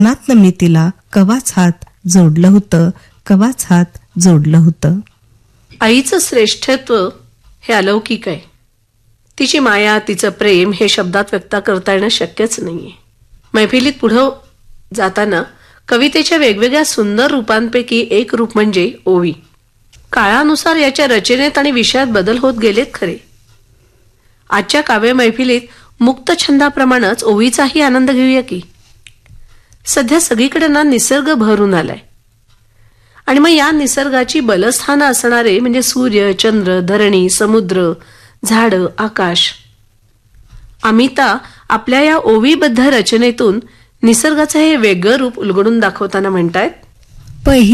नात मी तिला कवाच हात जोडलं होतं, कवाच हात जोडलं होतं. आईचं श्रेष्ठत्व हे अलौकिक आहे. तिची माया, तिचं प्रेम हे शब्दात व्यक्त करता येणं शक्यच नाहीये. मैफिलीत पुढं जाताना कवितेच्या वेगवेगळ्या सुंदर रूपांपैकी एक रूप म्हणजे ओवी. काळानुसार याच्या रचनेत आणि विषयात बदल होत गेलेत खरे. आजच्या काव्य मैफिलीत मुक्त छंदाप्रमाणेच ओवीचाही आनंद घेऊया की. सध्या सगळीकडे ना निसर्ग भरून आलाय आणि मग या निसर्गाची बलस्थानं असणारे म्हणजे सूर्य, चंद्र, धरणी, समुद्र, झाडं, आकाश. अमिता आपल्या या ओवीबद्ध रचनेतून निसर्गाचं हे वेगळं रूप उलगडून दाखवताना म्हणतायत,